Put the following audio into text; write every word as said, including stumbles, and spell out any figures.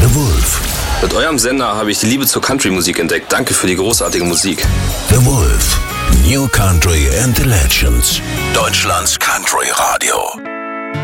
The Wolf. Mit eurem Sender habe ich die Liebe zur Country-Musik entdeckt. Danke für die großartige Musik. The Wolf. New Country and the Legends. Deutschlands Country Radio.